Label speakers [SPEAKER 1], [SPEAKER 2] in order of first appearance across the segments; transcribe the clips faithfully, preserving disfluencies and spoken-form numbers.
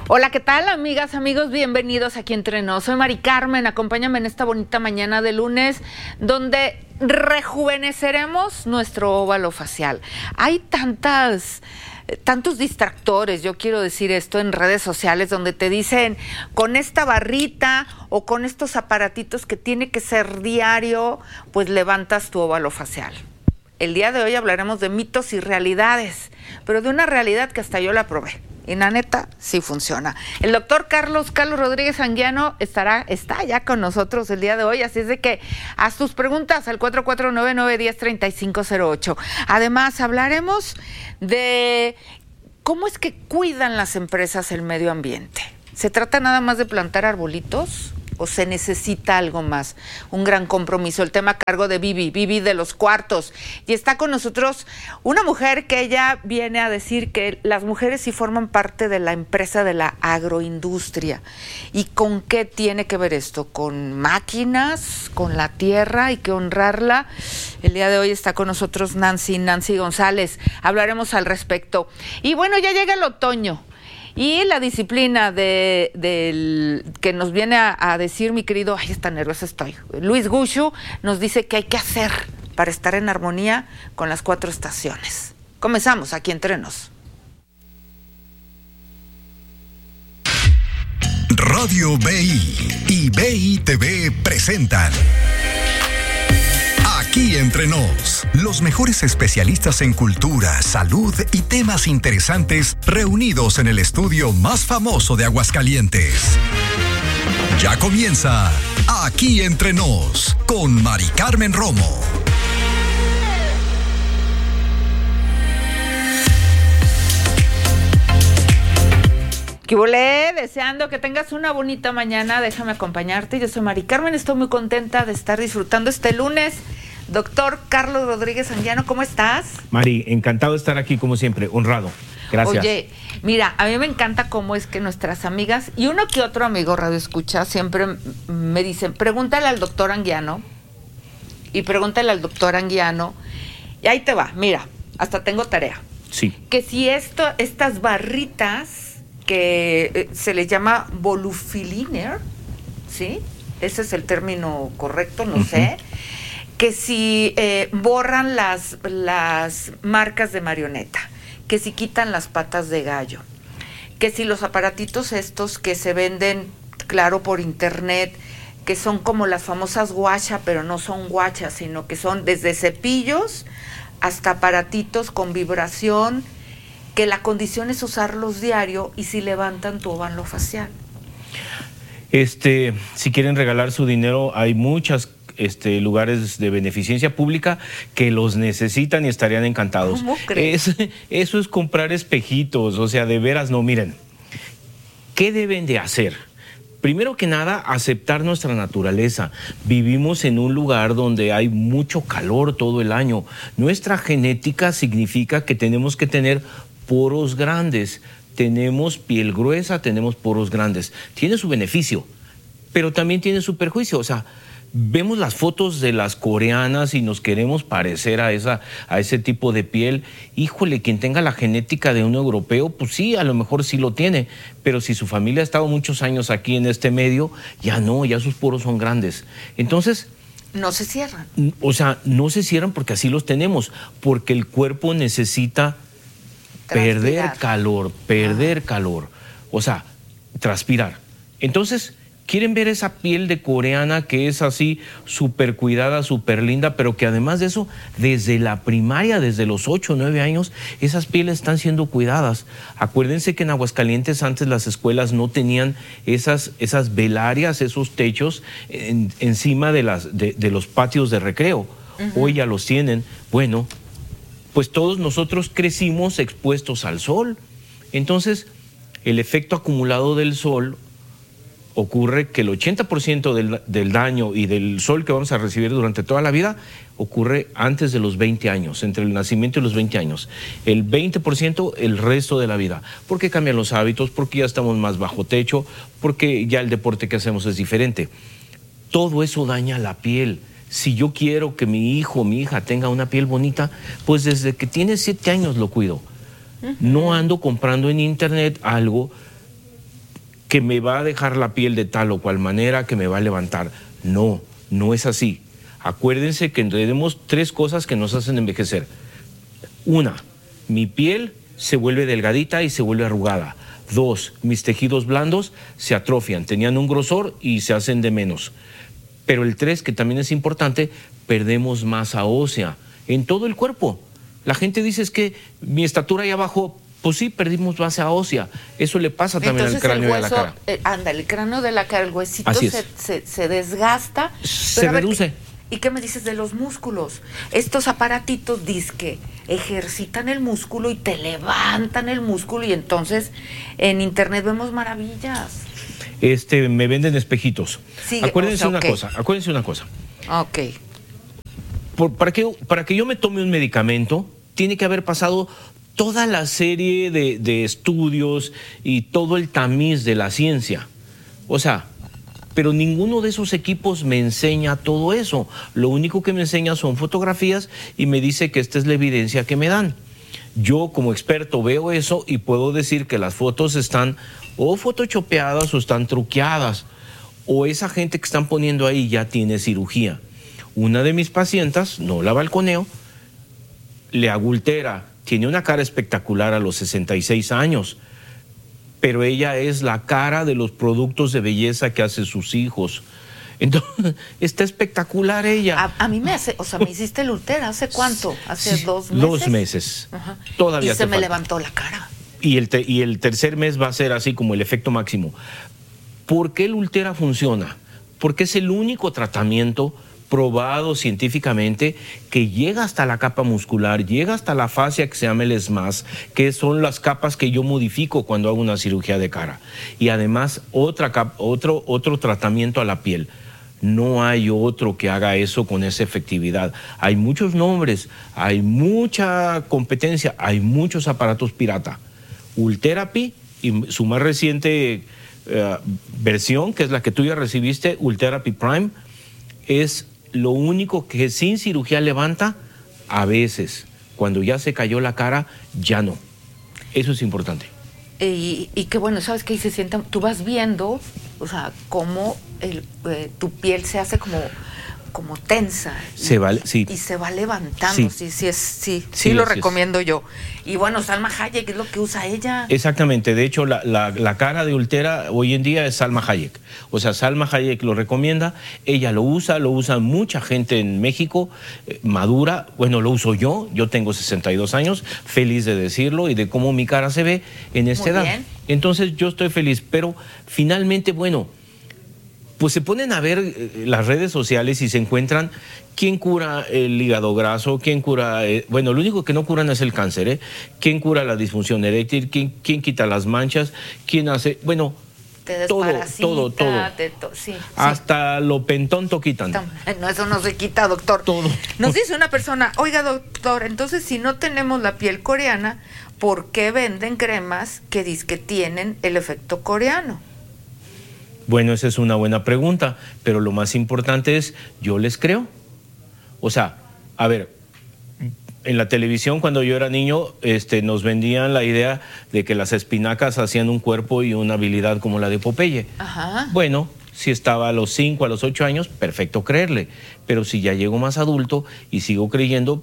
[SPEAKER 1] Hola, ¿qué tal, amigas, amigos? Bienvenidos aquí Entre Nos. Soy Mari Carmen, acompáñame en esta bonita mañana de lunes, donde rejuveneceremos nuestro óvalo facial. Hay tantas... tantos distractores, yo quiero decir esto, en redes sociales donde te dicen con esta barrita o con estos aparatitos que tiene que ser diario, pues levantas tu óvalo facial. El día de hoy hablaremos de mitos y realidades, pero de una realidad que hasta yo la probé. Y la neta, sí funciona. El doctor Carlos, Carlos Rodríguez Anguiano estará, está ya con nosotros el día de hoy, así es de que haz tus preguntas al cuatro cuatro nueve, nueve uno cero, tres cinco cero ocho. Además, hablaremos de cómo es que cuidan las empresas el medio ambiente. ¿Se trata nada más de plantar arbolitos o se necesita algo más? Un gran compromiso. El tema a cargo de Vivi, Vivi de los Cuartos. Y está con nosotros una mujer que ella viene a decir que las mujeres sí forman parte de la empresa de la agroindustria. ¿Y con qué tiene que ver esto? ¿Con máquinas? ¿Con la tierra? Hay que honrarla. El día de hoy está con nosotros Nancy, Nancy González. Hablaremos al respecto. Y bueno, ya llega el otoño. Y la disciplina de, de que nos viene a, a decir mi querido, ay, está nerviosa estoy, Luis Gushu, nos dice qué hay que hacer para estar en armonía con las cuatro estaciones. Comenzamos aquí Entre Nos.
[SPEAKER 2] Radio B I y B I T V presentan Aquí Entre Nos, los mejores especialistas en cultura, salud y temas interesantes reunidos en el estudio más famoso de Aguascalientes. Ya comienza Aquí Entre Nos con Mari Carmen Romo.
[SPEAKER 1] ¿Qué volé? Deseando que tengas una bonita mañana, déjame acompañarte. Yo soy Mari Carmen, estoy muy contenta de estar disfrutando este lunes. Doctor Carlos Rodríguez Anguiano, ¿cómo estás?
[SPEAKER 3] Mari, encantado de estar aquí como siempre, honrado. Gracias.
[SPEAKER 1] Oye, mira, a mí me encanta cómo es que nuestras amigas, y uno que otro amigo radio escucha, siempre me dicen, pregúntale al doctor Anguiano, y pregúntale al doctor Anguiano, y ahí te va, mira, hasta tengo tarea.
[SPEAKER 3] Sí.
[SPEAKER 1] Que si esto, estas barritas, que eh, se les llama volufiliner, ¿sí? Ese es el término correcto, no uh-huh. sé. Que si eh, borran las, las marcas de marioneta, que si quitan las patas de gallo, que si los aparatitos estos que se venden, claro, por internet, que son como las famosas guacha, pero no son guachas, sino que son desde cepillos hasta aparatitos con vibración, que la condición es usarlos diario y si levantan tu óvalo facial.
[SPEAKER 3] Este, si quieren regalar su dinero, hay muchas Este, lugares de beneficencia pública que los necesitan y estarían encantados.
[SPEAKER 1] ¿Cómo crees?
[SPEAKER 3] Es, eso es comprar espejitos, o sea, de veras no. Miren, ¿qué deben de hacer? Primero que nada, aceptar nuestra naturaleza. Vivimos en un lugar donde hay mucho calor todo el año. Nuestra genética significa que tenemos que tener poros grandes. Tenemos piel gruesa, tenemos poros grandes. Tiene su beneficio, pero también tiene su perjuicio. O sea, vemos las fotos de las coreanas y nos queremos parecer a esa a ese tipo de piel. Híjole, quien tenga la genética de un europeo, pues sí, a lo mejor sí lo tiene, pero si su familia ha estado muchos años aquí en este medio, ya no, ya sus poros son grandes. Entonces,
[SPEAKER 1] no se cierran.
[SPEAKER 3] O sea, no se cierran porque así los tenemos, porque el cuerpo necesita transpirar. perder calor, perder ah. calor, o sea, transpirar. Entonces, ¿quieren ver esa piel de coreana que es así súper cuidada, súper linda, pero que además de eso, desde la primaria, desde los ocho o nueve años, esas pieles están siendo cuidadas? Acuérdense que en Aguascalientes antes las escuelas no tenían esas, esas velarias, esos techos en, encima de, las, de, de los patios de recreo. Uh-huh. Hoy ya los tienen. Bueno, pues todos nosotros crecimos expuestos al sol. Entonces, el efecto acumulado del sol ocurre que el ochenta por ciento del, del daño y del sol que vamos a recibir durante toda la vida ocurre antes de los veinte años, entre el nacimiento y los veinte años. El veinte por ciento el resto de la vida, porque cambian los hábitos, porque ya estamos más bajo techo, porque ya el deporte que hacemos es diferente. Todo eso daña la piel. Si yo quiero que mi hijo o mi hija tenga una piel bonita, pues desde que tiene siete años lo cuido. Uh-huh. No ando comprando en internet algo que me va a dejar la piel de tal o cual manera, que me va a levantar. No, no es así. Acuérdense que tenemos tres cosas que nos hacen envejecer. Una, mi piel se vuelve delgadita y se vuelve arrugada. Dos, mis tejidos blandos se atrofian, tenían un grosor y se hacen de menos. Pero el tres, que también es importante, perdemos masa ósea en todo el cuerpo. La gente dice es que mi estatura ya bajó. Pues sí, perdimos masa ósea. Eso le pasa también
[SPEAKER 1] Entonces,
[SPEAKER 3] al cráneo
[SPEAKER 1] el hueso,
[SPEAKER 3] de la cara.
[SPEAKER 1] Eh, anda, el cráneo de la cara, el huesito
[SPEAKER 3] Así
[SPEAKER 1] se,
[SPEAKER 3] es.
[SPEAKER 1] se, se desgasta.
[SPEAKER 3] Se
[SPEAKER 1] pero a ver,
[SPEAKER 3] reduce.
[SPEAKER 1] ¿y qué me dices de los músculos? Estos aparatitos dizque ejercitan el músculo y te levantan el músculo, y entonces en internet vemos maravillas.
[SPEAKER 3] Este, me venden espejitos.
[SPEAKER 1] Sí,
[SPEAKER 3] acuérdense
[SPEAKER 1] o sea,
[SPEAKER 3] una
[SPEAKER 1] okay.
[SPEAKER 3] cosa, acuérdense una cosa.
[SPEAKER 1] Ok.
[SPEAKER 3] Por, para, que, para que yo me tome un medicamento, tiene que haber pasado toda la serie de, de estudios y todo el tamiz de la ciencia. O sea, pero ninguno de esos equipos me enseña todo eso. Lo único que me enseña son fotografías y me dice que esta es la evidencia que me dan. Yo como experto veo eso y puedo decir que las fotos están o photoshopeadas o están truqueadas, o esa gente que están poniendo ahí ya tiene cirugía. Una de mis pacientes, no la balconeo, le agultera, tiene una cara espectacular a los sesenta y seis años, pero ella es la cara de los productos de belleza que hacen sus hijos. Entonces, está espectacular ella.
[SPEAKER 1] A, a mí me hace, o sea, me hiciste el Ultera, ¿hace cuánto? ¿Hace
[SPEAKER 3] Sí,
[SPEAKER 1] dos meses?
[SPEAKER 3] Dos meses.
[SPEAKER 1] Ajá.
[SPEAKER 3] Todavía
[SPEAKER 1] Y se
[SPEAKER 3] te
[SPEAKER 1] me
[SPEAKER 3] falta.
[SPEAKER 1] levantó la cara.
[SPEAKER 3] Y el, te, y el tercer mes va a ser así como el efecto máximo. ¿Por qué el Ultera funciona? Porque es el único tratamiento probado científicamente que llega hasta la capa muscular, llega hasta la fascia que se llama el S M A S, que son las capas que yo modifico cuando hago una cirugía de cara. Y además otra capa, otro, otro tratamiento a la piel. No hay otro que haga eso con esa efectividad. Hay muchos nombres, hay mucha competencia, hay muchos aparatos pirata. Ultherapy y su más reciente uh, versión, que es la que tú ya recibiste, Ultherapy Prime, es lo único que sin cirugía levanta a veces. Cuando ya se cayó la cara, ya no. Eso es importante.
[SPEAKER 1] Y, y que bueno, ¿sabes qué? Se sienta, tú vas viendo, o sea, cómo el, eh, tu piel se hace como, como tensa.
[SPEAKER 3] Se
[SPEAKER 1] y,
[SPEAKER 3] va, sí.
[SPEAKER 1] y se va levantando.
[SPEAKER 3] Sí,
[SPEAKER 1] sí, sí, es, sí,
[SPEAKER 3] sí,
[SPEAKER 1] sí lo
[SPEAKER 3] así
[SPEAKER 1] recomiendo yo. Y bueno, Salma Hayek es lo que usa ella.
[SPEAKER 3] Exactamente. De hecho, la, la, la cara de Ultera hoy en día es Salma Hayek. O sea, Salma Hayek lo recomienda, ella lo usa, lo usa mucha gente en México, eh, madura. Bueno, lo uso yo, yo tengo sesenta y dos años, feliz de decirlo y de cómo mi cara se ve en esta
[SPEAKER 1] Muy
[SPEAKER 3] edad.
[SPEAKER 1] bien.
[SPEAKER 3] Entonces yo estoy feliz, pero finalmente, bueno, pues se ponen a ver eh, las redes sociales y se encuentran quién cura el hígado graso, quién cura, eh, bueno, lo único que no curan es el cáncer, ¿eh? Quién cura la disfunción eréctil, quién, quién quita las manchas, quién hace, bueno,
[SPEAKER 1] Te
[SPEAKER 3] todo,
[SPEAKER 1] desparasita,
[SPEAKER 3] todo, todo.
[SPEAKER 1] te to- sí, sí.
[SPEAKER 3] Hasta lo pentonto quitan.
[SPEAKER 1] No, eso no se quita, doctor.
[SPEAKER 3] Todo.
[SPEAKER 1] Nos dice una persona, oiga, doctor, entonces si no tenemos la piel coreana, ¿por qué venden cremas que dicen que tienen el efecto coreano?
[SPEAKER 3] Bueno, esa es una buena pregunta, pero lo más importante es, ¿yo les creo? O sea, a ver, en la televisión cuando yo era niño este, nos vendían la idea de que las espinacas hacían un cuerpo y una habilidad como la de Popeye.
[SPEAKER 1] Ajá.
[SPEAKER 3] Bueno, si estaba a los cinco, a los ocho años, perfecto creerle, pero si ya llego más adulto y sigo creyendo,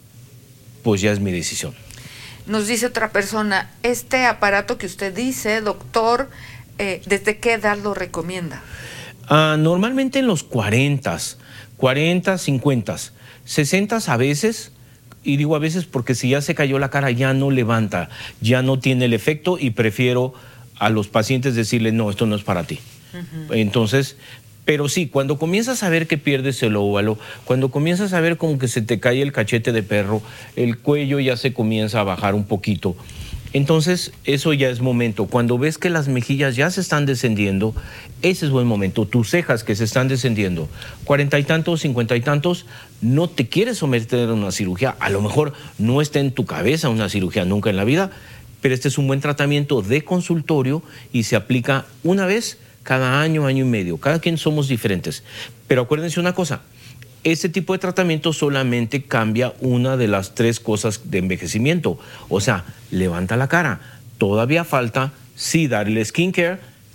[SPEAKER 3] pues ya es mi decisión.
[SPEAKER 1] Nos dice otra persona, este aparato que usted dice, doctor, eh, ¿desde qué edad lo recomienda?
[SPEAKER 3] Ah, normalmente en los cuarentas, cuarenta, cincuenta, sesenta a veces, y digo a veces porque si ya se cayó la cara ya no levanta, ya no tiene el efecto y prefiero a los pacientes decirle no, esto no es para ti. Uh-huh. Entonces, pero sí, cuando comienzas a ver que pierdes el óvalo, cuando comienzas a ver como que se te cae el cachete de perro, el cuello ya se comienza a bajar un poquito, entonces eso ya es momento. Cuando ves que las mejillas ya se están descendiendo, ese es buen momento. Tus cejas que se están descendiendo, cuarenta y tantos, cincuenta y tantos, no te quieres someter a una cirugía. A lo mejor no está en tu cabeza una cirugía nunca en la vida, pero este es un buen tratamiento de consultorio y se aplica una vez cada año, año y medio. Cada quien somos diferentes. Pero acuérdense una cosa, este tipo de tratamiento solamente cambia una de las tres cosas de envejecimiento. O sea, levanta la cara. Todavía falta, sí, darle skincare,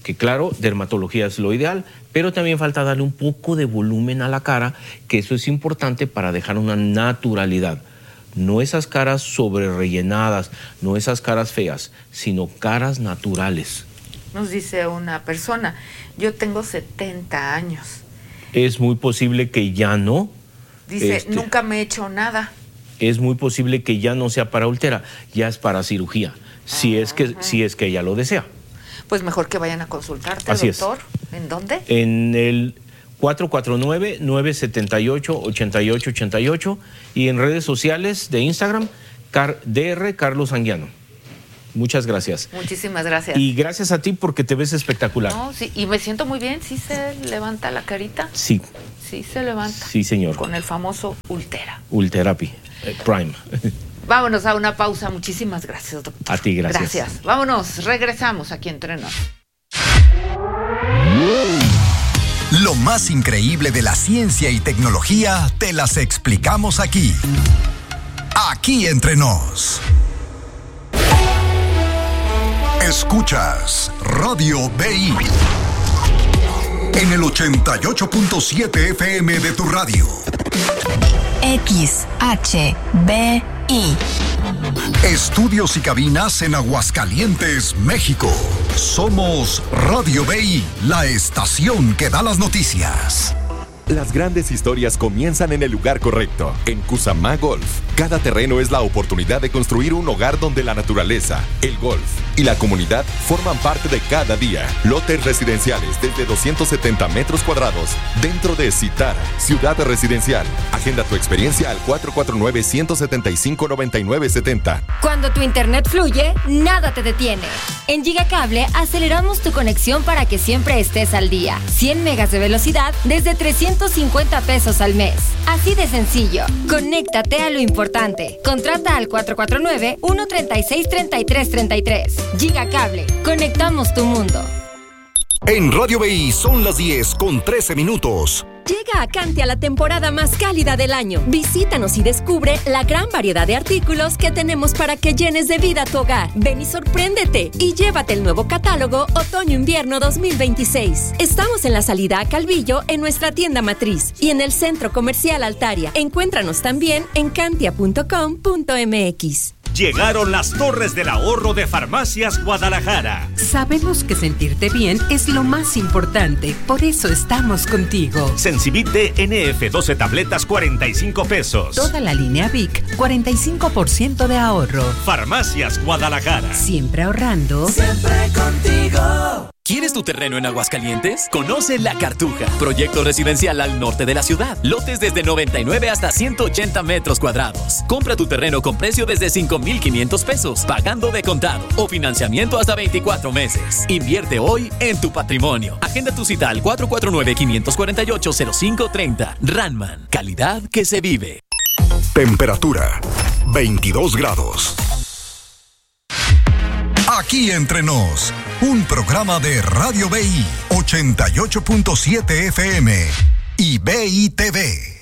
[SPEAKER 3] que claro, dermatología es lo ideal, pero también falta darle un poco de volumen a la cara, que eso es importante para dejar una naturalidad. No esas caras sobre rellenadas, no esas caras feas, sino caras naturales.
[SPEAKER 1] Nos dice una persona, yo tengo setenta años.
[SPEAKER 3] Es muy posible que ya no.
[SPEAKER 1] Dice,
[SPEAKER 3] este,
[SPEAKER 1] nunca me he hecho nada.
[SPEAKER 3] Es muy posible que ya no sea para úlcera, ya es para cirugía, si, uh-huh. es que, si es que ella lo desea.
[SPEAKER 1] Pues mejor que vayan a consultarte,
[SPEAKER 3] Así
[SPEAKER 1] doctor.
[SPEAKER 3] Es.
[SPEAKER 1] ¿En dónde?
[SPEAKER 3] En el cuatro cuatro nueve, nueve siete ocho, ocho ocho ocho ocho y en redes sociales de Instagram, Car D R Carlos Anguiano. Muchas gracias.
[SPEAKER 1] Muchísimas gracias.
[SPEAKER 3] Y gracias a ti porque te ves espectacular.
[SPEAKER 1] No, sí, y me siento muy bien. ¿Sí se levanta la carita?
[SPEAKER 3] Sí.
[SPEAKER 1] Sí se levanta.
[SPEAKER 3] Sí, señor.
[SPEAKER 1] Con el famoso Ultera.
[SPEAKER 3] Ultherapy eh, Prime.
[SPEAKER 1] Vámonos a una pausa. Muchísimas gracias, doctor.
[SPEAKER 3] A ti, gracias.
[SPEAKER 1] Gracias. Vámonos, regresamos aquí Entre Nos.
[SPEAKER 2] Lo más increíble de la ciencia y tecnología te las explicamos aquí. Aquí Entre Nos. Escuchas Radio B I en el ochenta y ocho punto siete F M de tu radio.
[SPEAKER 4] X H B I.
[SPEAKER 2] Estudios y cabinas en Aguascalientes, México. Somos Radio B I, la estación que da las noticias.
[SPEAKER 5] Las grandes historias comienzan en el lugar correcto, en Cusamá Golf. Cada terreno es la oportunidad de construir un hogar donde la naturaleza, el golf y la comunidad forman parte de cada día. Lotes residenciales desde doscientos setenta metros cuadrados dentro de Citara, ciudad residencial. Agenda tu experiencia al cuatro cuatro nueve, uno siete cinco, nueve nueve siete cero.
[SPEAKER 6] Cuando tu internet fluye, nada te detiene. En Gigacable aceleramos tu conexión para que siempre estés al día. cien megas de velocidad desde trescientos cincuenta pesos al mes. Así de sencillo. Conéctate a lo importante. Contrata al cuatro cuatro nueve, uno tres seis, tres tres tres tres. Gigacable. Conectamos tu mundo.
[SPEAKER 2] En Radio B I son las diez con trece minutos.
[SPEAKER 7] Llega a Cantia la temporada más cálida del año. Visítanos y descubre la gran variedad de artículos que tenemos para que llenes de vida tu hogar. Ven y sorpréndete y llévate el nuevo catálogo Otoño-Invierno dos mil veintiséis. Estamos en la salida a Calvillo en nuestra tienda matriz y en el Centro Comercial Altaria. Encuéntranos también en cantia punto com punto m x.
[SPEAKER 8] Llegaron las Torres del Ahorro de Farmacias Guadalajara.
[SPEAKER 9] Sabemos que sentirte bien es lo más importante, por eso estamos contigo.
[SPEAKER 8] Sensibit D N F doce tabletas, cuarenta y cinco pesos.
[SPEAKER 9] Toda la línea Vic, cuarenta y cinco por ciento de ahorro.
[SPEAKER 8] Farmacias Guadalajara.
[SPEAKER 9] Siempre ahorrando.
[SPEAKER 10] Siempre contigo.
[SPEAKER 11] ¿Quieres tu terreno en Aguascalientes? Conoce La Cartuja, proyecto residencial al norte de la ciudad. Lotes desde noventa y nueve hasta ciento ochenta metros cuadrados. Compra tu terreno con precio desde cinco mil quinientos pesos, pagando de contado o financiamiento hasta veinticuatro meses. Invierte hoy en tu patrimonio. Agenda tu cita al cuatro cuatro nueve, cinco cuatro ocho, cero cinco tres cero. Ranman, calidad que se vive.
[SPEAKER 2] Temperatura veintidós grados. Aquí Entre Nos, un programa de Radio B I ochenta y ocho punto siete F M y B I T V.